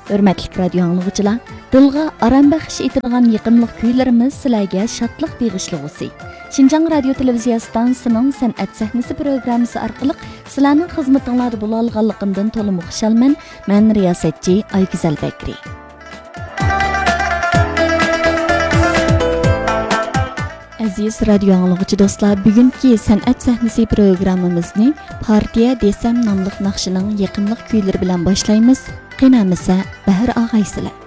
Hörmətli radio anlıqçılar, dilğa aram bəxş etilgan yaqınlıq kuylarımız sizlərə şadlıq bağışlığısı. Şinjan Radio Televiziya stansiyasının sənət səhnəsi proqramısı arqılıq sizlərnin xidmətinizdə bola alğanlığından to'liq xushalman. Mən riyosatchi Aygizal Bakri. Aziz radio anlıqçı dostlar, bugünkü sənət səhnəsi proqramımızı Partiya desam nomli naqshining yaqinlik kuyları bilan boshlaymiz. Qinamisa Bahir og'aysizlar.